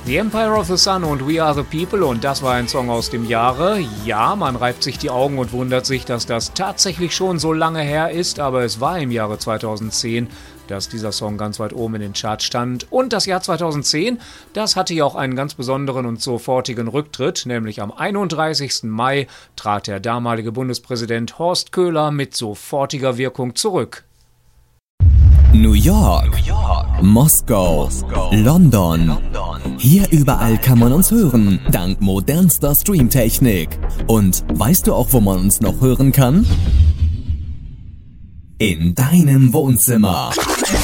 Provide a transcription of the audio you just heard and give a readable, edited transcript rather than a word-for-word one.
The Empire of the Sun und We Are the People, und das war ein Song aus dem Jahre. Ja, man reibt sich die Augen und wundert sich, dass das tatsächlich schon so lange her ist, aber es war im Jahre 2010, dass dieser Song ganz weit oben in den Charts stand. Und das Jahr 2010, das hatte ja auch einen ganz besonderen und sofortigen Rücktritt, nämlich am 31. Mai trat der damalige Bundespräsident Horst Köhler mit sofortiger Wirkung zurück. New York, Moskau, London. Hier überall kann man uns hören, dank modernster Streamtechnik. Und weißt du auch, wo man uns noch hören kann? In deinem Wohnzimmer.